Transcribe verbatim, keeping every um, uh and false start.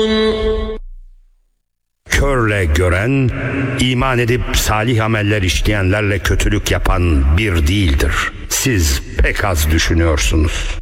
Körle gören, iman edip salih ameller işleyenlerle kötülük yapan bir değildir. Siz pek az düşünüyorsunuz.